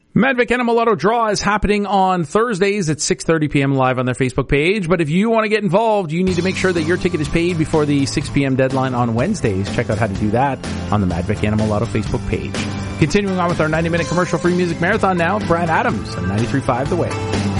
Madvic Animal Lotto Draw is happening on Thursdays at 6:30 p.m. live on their Facebook page. But if you want to get involved, you need to make sure that your ticket is paid before the 6 p.m. deadline on Wednesdays. Check out how to do that on the Madvic Animal Lotto Facebook page. Continuing on with our 90-minute commercial-free music marathon now, Brad Adams on 93.5 The Way.